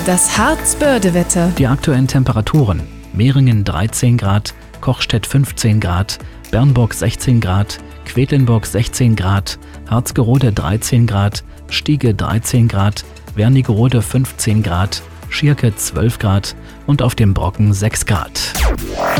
Das Harz-Börde-Wetter. Die aktuellen Temperaturen: Mehringen 13 Grad, Kochstedt 15 Grad, Bernburg 16 Grad, Quedlinburg 16 Grad, Harzgerode 13 Grad, Stiege 13 Grad, Wernigerode 15 Grad, Schierke 12 Grad und auf dem Brocken 6 Grad.